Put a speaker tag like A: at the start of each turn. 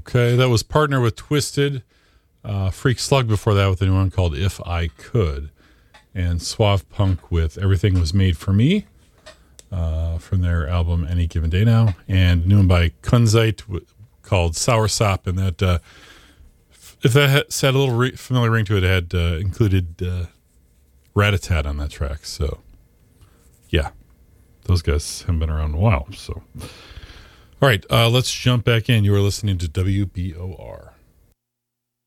A: Okay, that was Partner with Twisted. Freak Slug before that with a new one called If I Could. And Suave Punk with Everything Was Made For Me from their album Any Given Day Now. And new one by Kunzite called Sour Sop. And that, if that had a little familiar ring to it, it had included Rat-a-tat on that track. So, yeah, those guys haven't been around in a while. So, all right, let's jump back in. You are listening to WBOR.